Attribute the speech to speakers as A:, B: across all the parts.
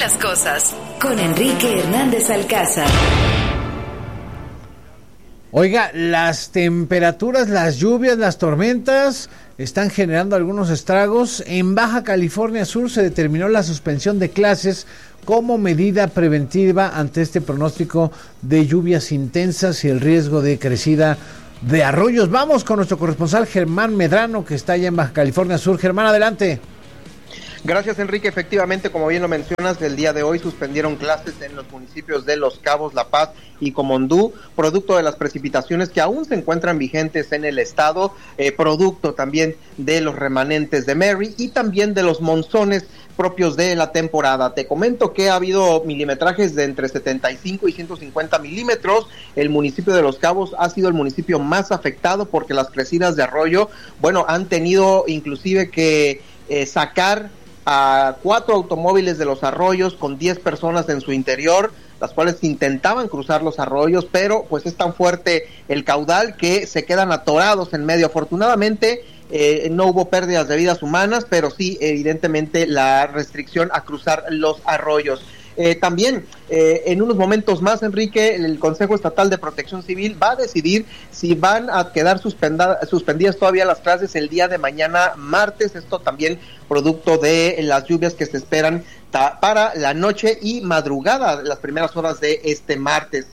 A: las cosas con Enrique Hernández Alcázar.
B: Oiga, las temperaturas, las lluvias, las tormentas están generando algunos estragos. En Baja California Sur se determinó la suspensión de clases como medida preventiva ante este pronóstico de lluvias intensas y el riesgo de crecida de arroyos. Vamos con nuestro corresponsal Germán Medrano, que está allá en Baja California Sur. Germán, adelante.
C: Gracias, Enrique. Efectivamente, como bien lo mencionas, el día de hoy suspendieron clases en los municipios de Los Cabos, La Paz y Comondú, producto de las precipitaciones que aún se encuentran vigentes en el estado, producto también de los remanentes de Mary y también de los monzones propios de la temporada. Te comento que ha habido milimetrajes de entre 75 y 150 milímetros. El municipio de Los Cabos ha sido el municipio más afectado porque las crecidas de arroyo, han tenido inclusive que sacar a 4 automóviles de los arroyos con 10 personas en su interior, las cuales intentaban cruzar los arroyos, pero pues es tan fuerte el caudal que se quedan atorados en medio. Afortunadamente no hubo pérdidas de vidas humanas, pero sí evidentemente la restricción a cruzar los arroyos. También en unos momentos más, Enrique, el Consejo Estatal de Protección Civil va a decidir si van a quedar suspendidas todavía las clases el día de mañana martes. Esto también producto de las lluvias que se esperan para la noche y madrugada, las primeras horas de este martes.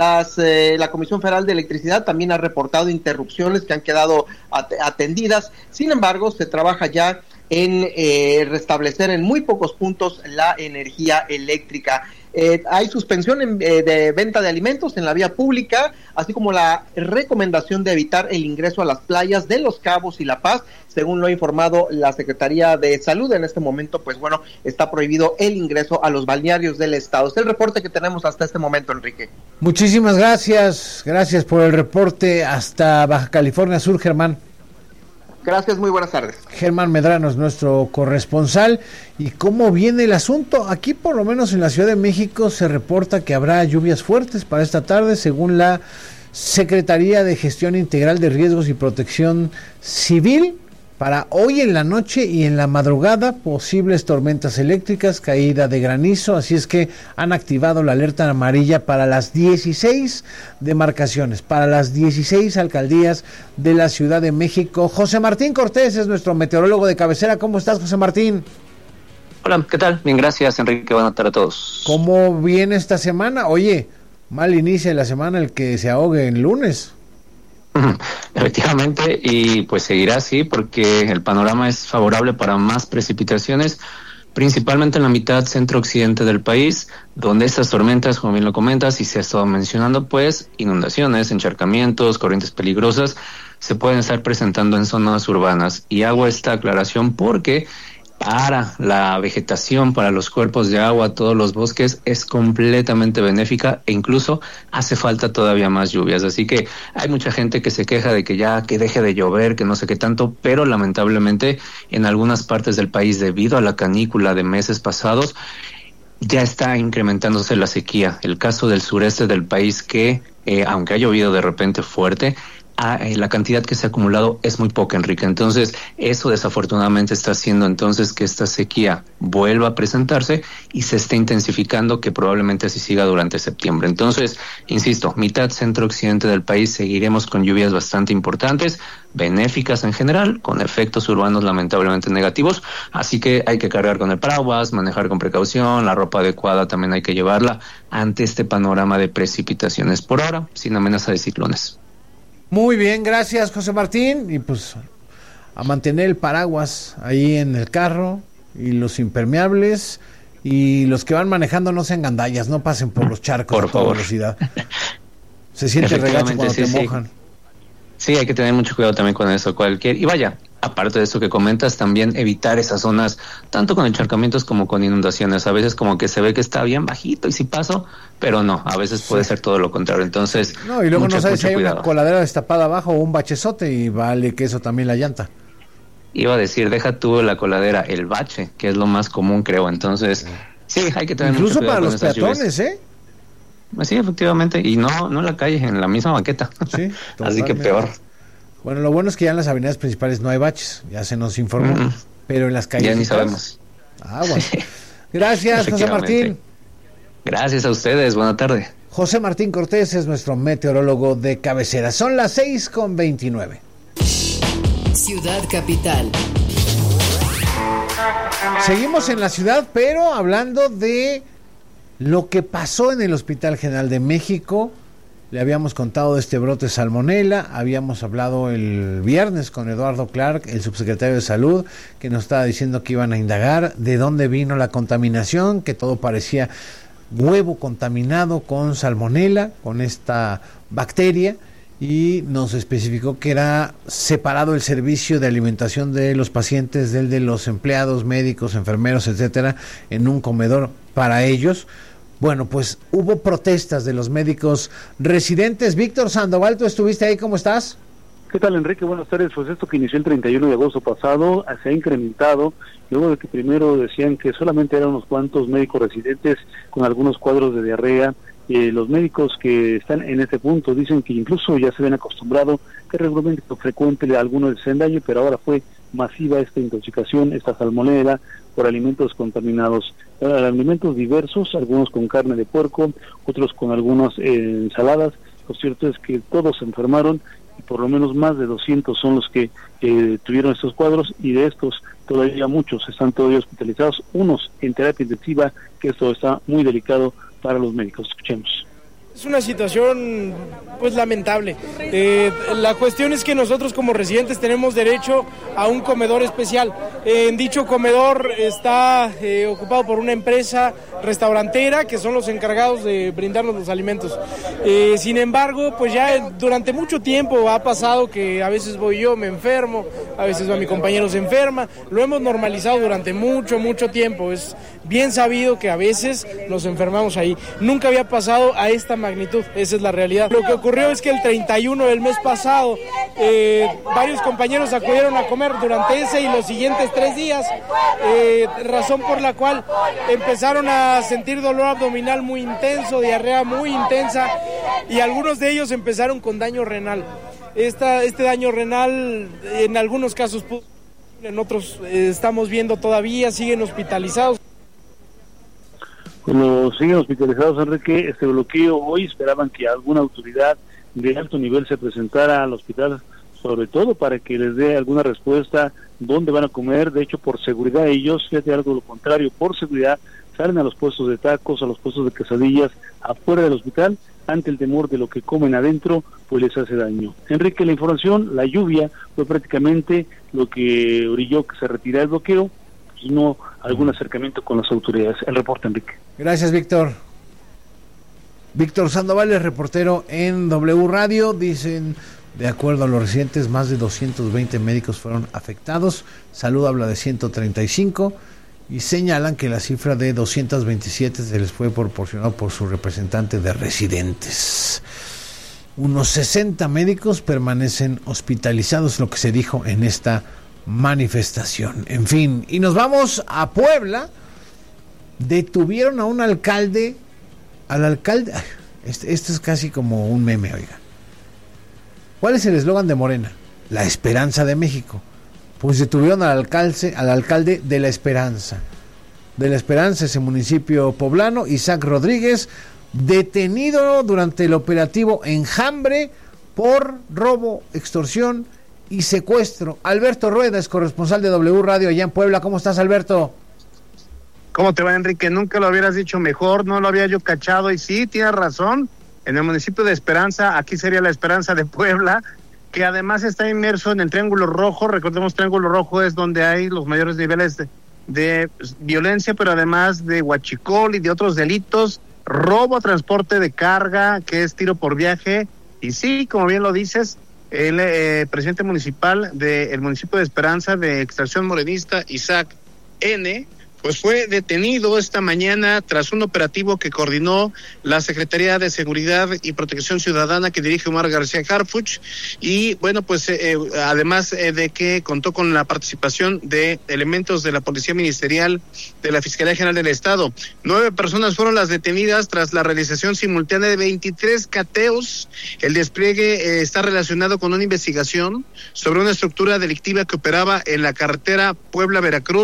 C: La Comisión Federal de Electricidad también ha reportado interrupciones que han quedado atendidas. Sin embargo, se trabaja ya en restablecer en muy pocos puntos la energía eléctrica. Hay suspensión de venta de alimentos en la vía pública, así como la recomendación de evitar el ingreso a las playas de Los Cabos y La Paz, según lo ha informado la Secretaría de Salud. En este momento, está prohibido el ingreso a los balnearios del estado. Es el reporte que tenemos hasta este momento, Enrique.
B: Muchísimas gracias por el reporte hasta Baja California Sur, Germán.
C: Gracias, muy buenas tardes.
B: Germán Medrano es nuestro corresponsal. ¿Y cómo viene el asunto? Aquí, por lo menos en la Ciudad de México, se reporta que habrá lluvias fuertes para esta tarde, según la Secretaría de Gestión Integral de Riesgos y Protección Civil. Para hoy en la noche y en la madrugada, posibles tormentas eléctricas, caída de granizo, así es que han activado la alerta amarilla para las 16 demarcaciones, para las 16 alcaldías de la Ciudad de México. José Martín Cortés es nuestro meteorólogo de cabecera. ¿Cómo estás, José Martín?
D: Hola, ¿qué tal? Bien, gracias, Enrique. Buenas tardes a todos.
B: ¿Cómo viene esta semana? Oye, mal inicia la semana el que se ahogue en lunes.
D: Efectivamente, y pues seguirá así porque el panorama es favorable para más precipitaciones, principalmente en la mitad centro-occidente del país, donde estas tormentas, como bien lo comentas y se ha estado mencionando, pues inundaciones, encharcamientos, corrientes peligrosas se pueden estar presentando en zonas urbanas. Y hago esta aclaración porque para la vegetación, para los cuerpos de agua, todos los bosques, es completamente benéfica e incluso hace falta todavía más lluvias. Así que hay mucha gente que se queja de que deje de llover, que no sé qué tanto, pero lamentablemente en algunas partes del país, debido a la canícula de meses pasados, ya está incrementándose la sequía. El caso del sureste del país que, aunque ha llovido de repente fuerte, la cantidad que se ha acumulado es muy poca, Enrique. Entonces, eso desafortunadamente está haciendo entonces que esta sequía vuelva a presentarse y se esté intensificando, que probablemente así siga durante septiembre. Entonces, insisto, mitad centro-occidente del país seguiremos con lluvias bastante importantes, benéficas en general, con efectos urbanos lamentablemente negativos, así que hay que cargar con el paraguas, manejar con precaución, la ropa adecuada también hay que llevarla ante este panorama de precipitaciones por ahora, sin amenaza de ciclones.
B: Muy bien, gracias, José Martín. Y pues a mantener el paraguas ahí en el carro y los impermeables, y los que van manejando no sean gandallas, no pasen por los charcos
D: por
B: a toda
D: favor.
B: Velocidad. Se siente regacho cuando te mojan.
D: Sí, hay que tener mucho cuidado también con eso. Y vaya, aparte de eso que comentas, también evitar esas zonas, tanto con encharcamientos como con inundaciones. A veces como que se ve que está bien bajito y sí paso, pero no, a veces puede ser todo lo contrario. Entonces,
B: no, y luego no sabes si hay una coladera destapada abajo o un bachezote, y vale que eso también la llanta.
D: Iba a decir, deja tú la coladera, el bache, que es lo más común, creo. Entonces, sí, hay que tener
B: incluso
D: mucho cuidado
B: para los peatones,
D: lluvias.
B: ¿eh?
D: Sí, efectivamente, y no en la calle, en la misma banqueta.
B: Sí,
D: así que peor.
B: Bueno, lo bueno es que ya en las avenidas principales no hay baches, ya se nos informó, pero en las calles
D: ya ni sabemos.
B: Bueno. Gracias, José Martín.
D: Gracias a ustedes, buena tarde.
B: José Martín Cortés es nuestro meteorólogo de cabecera. Son las 6:29.
A: Ciudad Capital.
B: Seguimos en la ciudad, pero hablando de lo que pasó en el Hospital General de México. Le habíamos contado de este brote salmonela, habíamos hablado el viernes con Eduardo Clark, el subsecretario de Salud, que nos estaba diciendo que iban a indagar de dónde vino la contaminación, que todo parecía huevo contaminado con salmonela, con esta bacteria, y nos especificó que era separado el servicio de alimentación de los pacientes del de los empleados, médicos, enfermeros, etcétera, en un comedor para ellos. Bueno, pues hubo protestas de los médicos residentes. Víctor Sandoval, ¿tú estuviste ahí? ¿Cómo estás?
E: ¿Qué tal, Enrique? Buenas tardes. Pues esto que inició el 31 de agosto pasado se ha incrementado, luego de que primero decían que solamente eran unos cuantos médicos residentes con algunos cuadros de diarrea. Los médicos que están en este punto dicen que incluso ya se ven acostumbrado, que regularmente frecuente algunos les hacen daño, pero ahora fue masiva esta intoxicación, esta salmonela por alimentos contaminados, alimentos diversos, algunos con carne de puerco, otros con algunas ensaladas. Lo cierto es que todos se enfermaron y por lo menos más de 200 son los que tuvieron estos cuadros, y de estos todavía muchos están todavía hospitalizados, unos en terapia intensiva, que esto está muy delicado para los médicos. Escuchemos.
F: Es una situación pues lamentable. La cuestión es que nosotros como residentes tenemos derecho a un comedor especial. En dicho comedor está ocupado por una empresa restaurantera que son los encargados de brindarnos los alimentos. Sin embargo, pues ya durante mucho tiempo ha pasado que a veces voy yo, me enfermo, a veces va mi compañero, se enferma. Lo hemos normalizado durante mucho tiempo. Es bien sabido que a veces nos enfermamos ahí. Nunca había pasado a esta magnitud, esa es la realidad. Lo que ocurrió es que el 31 del mes pasado varios compañeros acudieron a comer durante ese y los siguientes 3 días, razón por la cual empezaron a sentir dolor abdominal muy intenso, diarrea muy intensa, y algunos de ellos empezaron con daño renal. Este daño renal en algunos casos, en otros estamos viendo todavía, siguen hospitalizados.
E: Como siguen hospitalizados, Enrique, este bloqueo hoy esperaban que alguna autoridad de alto nivel se presentara al hospital, sobre todo para que les dé alguna respuesta dónde van a comer. De hecho, por seguridad ellos, fíjate, algo lo contrario, por seguridad salen a los puestos de tacos, a los puestos de quesadillas afuera del hospital, ante el temor de lo que comen adentro, pues les hace daño. Enrique, la información, la lluvia fue prácticamente lo que orilló que se retirara el bloqueo, y no algún acercamiento con las autoridades. El reporte, Enrique.
B: Gracias, Víctor. Víctor Sandoval es reportero en W Radio. Dicen, de acuerdo a los residentes, más de 220 médicos fueron afectados. Salud habla de 135 y señalan que la cifra de 227 se les fue proporcionado por su representante de residentes. Unos 60 médicos permanecen hospitalizados, lo que se dijo en esta manifestación. En fin, y nos vamos a Puebla. Detuvieron a un alcalde, este es casi como un meme, oiga. ¿Cuál es el eslogan de Morena? La esperanza de México. Pues detuvieron al alcalde de La Esperanza. De La Esperanza, ese municipio poblano, Isaac Rodríguez, detenido durante el operativo Enjambre por robo, extorsión y secuestro. Alberto Rueda es corresponsal de W Radio allá en Puebla. ¿Cómo estás, Alberto?
G: ¿Cómo te va, Enrique? Nunca lo hubieras dicho mejor, no lo había yo cachado, y sí, tienes razón, en el municipio de Esperanza, aquí sería La Esperanza de Puebla, que además está inmerso en el Triángulo Rojo. Recordemos, Triángulo Rojo es donde hay los mayores niveles de violencia, pero además de huachicol y de otros delitos, robo a transporte de carga, que es tiro por viaje, y sí, como bien lo dices, el presidente municipal del municipio de Esperanza, de extracción morenista, Isaac N., pues fue detenido esta mañana tras un operativo que coordinó la Secretaría de Seguridad y Protección Ciudadana que dirige Omar García Harfuch, y bueno, pues además de que contó con la participación de elementos de la Policía Ministerial, de la Fiscalía General del Estado. 9 personas fueron las detenidas tras la realización simultánea de 23 cateos. El despliegue está relacionado con una investigación sobre una estructura delictiva que operaba en la carretera Puebla-Veracruz,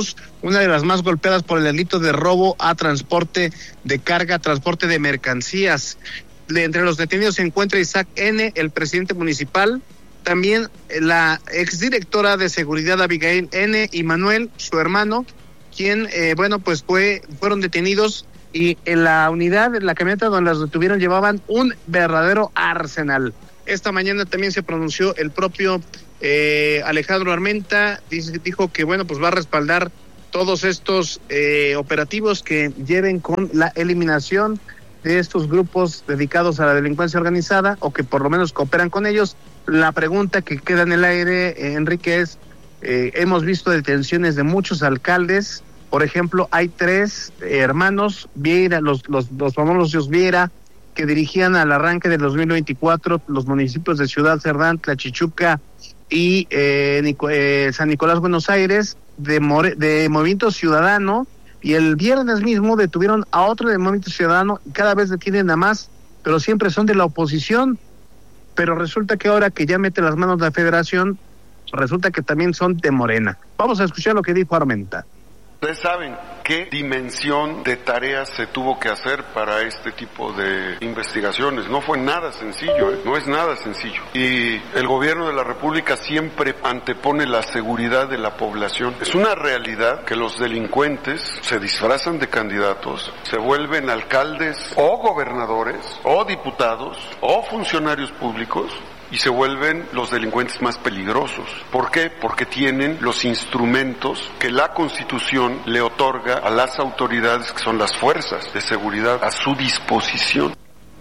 G: una de las más golpeadas por el delito de robo a transporte de carga, transporte de mercancías. Entre los detenidos se encuentra Isaac N., el presidente municipal, también la exdirectora de seguridad Abigail N. y Manuel, su hermano, quien, fueron detenidos, y en la unidad, en la camioneta donde las detuvieron, llevaban un verdadero arsenal. Esta mañana también se pronunció el propio Alejandro Armenta, dijo que va a respaldar todos estos operativos que lleven con la eliminación de estos grupos dedicados a la delincuencia organizada, o que por lo menos cooperan con ellos. La pregunta que queda en el aire, Enrique, es, hemos visto detenciones de muchos alcaldes. Por ejemplo, hay 3 hermanos Vieira, los famosos Vieira, que dirigían al arranque del 2024 los municipios de Ciudad Cerdán, Tlachichuca y San Nicolás, Buenos Aires, de Movimiento Ciudadano, y el viernes mismo detuvieron a otro de Movimiento Ciudadano, y cada vez detienen a más, pero siempre son de la oposición. Pero resulta que ahora que ya mete las manos de la Federación, resulta que también son de Morena. Vamos a escuchar lo que dijo Armenta.
H: Ustedes saben qué dimensión de tareas se tuvo que hacer para este tipo de investigaciones. No fue nada sencillo, no es nada sencillo. Y el gobierno de la República siempre antepone la seguridad de la población. Es una realidad que los delincuentes se disfrazan de candidatos, se vuelven alcaldes o gobernadores o diputados o funcionarios públicos, y se vuelven los delincuentes más peligrosos. ¿Por qué? Porque tienen los instrumentos que la Constitución le otorga a las autoridades, que son las fuerzas de seguridad, a su disposición.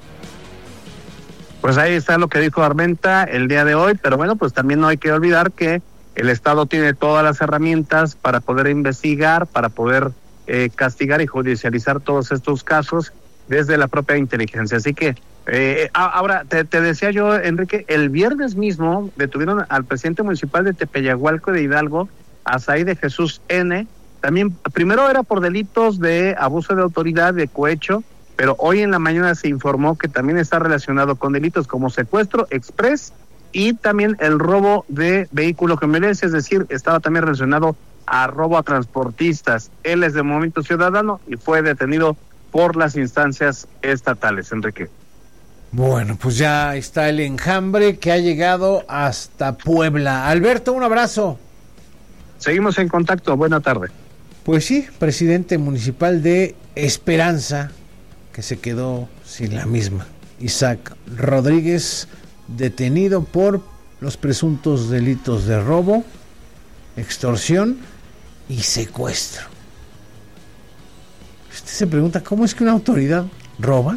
G: Pues ahí está lo que dijo Armenta el día de hoy, pero pues también no hay que olvidar que el Estado tiene todas las herramientas para poder investigar, para poder castigar y judicializar todos estos casos desde la propia inteligencia. Así que ahora te decía yo, Enrique, el viernes mismo detuvieron al presidente municipal de Tepeyagualco de Hidalgo, a Saí de Jesús N. También, primero era por delitos de abuso de autoridad, de cohecho, pero hoy en la mañana se informó que también está relacionado con delitos como secuestro express y también el robo de vehículo que merece, es decir, estaba también relacionado a robo a transportistas. Él es de Movimiento Ciudadano y fue detenido por las instancias estatales, Enrique.
B: Bueno, pues ya está el enjambre que ha llegado hasta Puebla. Alberto, un abrazo.
G: Seguimos en contacto, buena tarde.
B: Pues sí, presidente municipal de Esperanza, que se quedó sin la misma. Isaac Rodríguez, detenido por los presuntos delitos de robo, extorsión y secuestro. Usted se pregunta, ¿cómo es que una autoridad roba,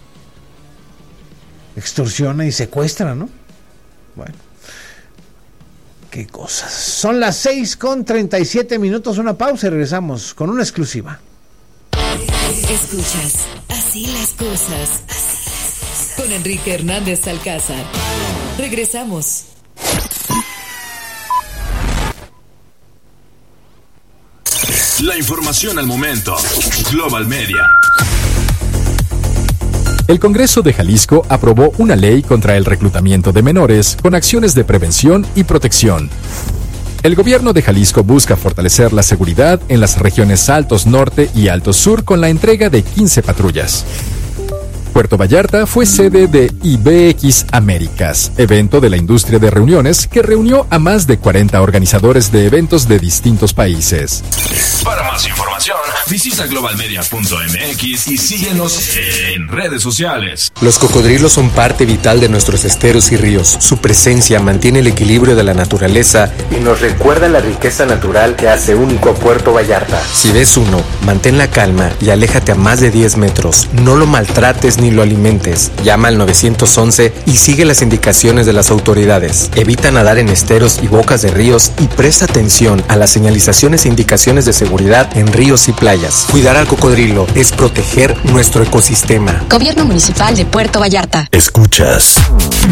B: extorsiona y secuestra, no? Bueno, qué cosas. Son las 6:37, una pausa y regresamos con una exclusiva.
A: Escuchas Así las cosas con Enrique Hernández Alcázar. Regresamos.
I: La información al momento. Global Media.
J: El Congreso de Jalisco aprobó una ley contra el reclutamiento de menores con acciones de prevención y protección. El gobierno de Jalisco busca fortalecer la seguridad en las regiones Altos Norte y Altos Sur con la entrega de 15 patrullas. Puerto Vallarta fue sede de IBX Américas, evento de la industria de reuniones que reunió a más de 40 organizadores de eventos de distintos países.
I: Para más información, visita globalmedia.mx y síguenos en redes sociales.
K: Los cocodrilos son parte vital de nuestros esteros y ríos. Su presencia mantiene el equilibrio de la naturaleza y nos recuerda la riqueza natural que hace único a Puerto Vallarta. Si ves uno, mantén la calma y aléjate a más de 10 metros. No lo maltrates ni lo alimentes. Llama al 911 y sigue las indicaciones de las autoridades. Evita nadar en esteros y bocas de ríos y presta atención a las señalizaciones e indicaciones de seguridad en ríos y playas. Cuidar al cocodrilo es proteger nuestro ecosistema.
L: Gobierno Municipal de Puerto Vallarta.
I: Escuchas